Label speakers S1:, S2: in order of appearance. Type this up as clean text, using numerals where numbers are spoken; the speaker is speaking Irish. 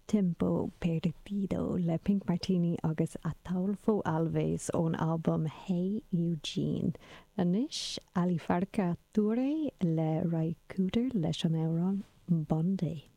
S1: Tempo Perdido le Pink Martini agus Ataulfo Alves ón album Hey Eugene. Anis Ali Farca Toure le Rai Cooter leis an Euron Bondi.